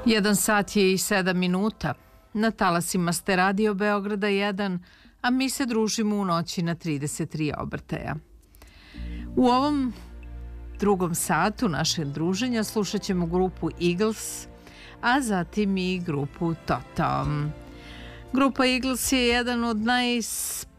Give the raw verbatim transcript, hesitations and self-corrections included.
Jedan sat je i sedam minuta. Na talasima ste Radio Beograda jedan, a mi se družimo u noći na trideset tri obrtaja. U ovom drugom satu našeg druženja slušat ćemo grupu Eagles, a zatim i grupu Toto. Grupa Eagles je jedan od najspešnijih